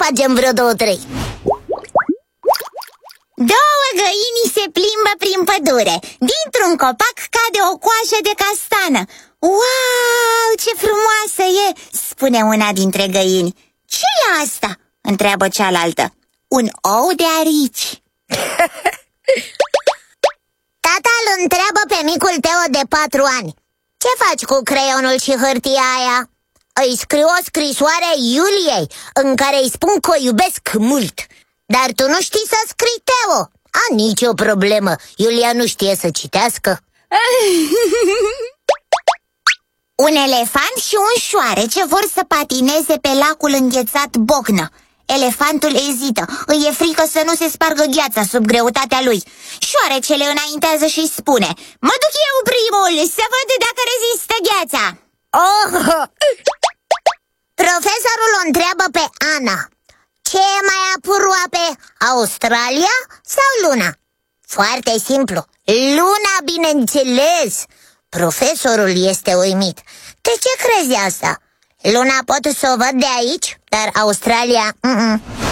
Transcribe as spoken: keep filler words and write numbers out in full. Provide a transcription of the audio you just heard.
facem vreo două, trei. Două găini se plimbă prin pădure. Dintr-un copac cade o coajă de castană. Wow, ce frumoasă e, spune una dintre găini. Ce e asta? Întreabă cealaltă. Un ou de arici. Tata îl întreabă pe micul Teo de patru ani: ce faci cu creionul și hârtia aia? Îi scriu o scrisoare Iuliei în care îi spun că o iubesc mult. Dar tu nu știi să scrii, Teo. A, nicio problemă, Iulia nu știe să citească. Un elefant și un șoarece vor să patineze pe lacul înghețat Bocnă. Elefantul ezită, îi e frică să nu se spargă gheața sub greutatea lui. Șoarecele înaintează și spune: mă duc eu primul, să văd dacă rezistă gheața. Oh! Profesorul o întreabă pe Ana: ce e mai aproape, Australia sau Luna? Foarte simplu, Luna, bineînțeles. Profesorul este uimit. De ce crezi asta? Luna pot să o văd de aici, dar Australia... Mm-mm.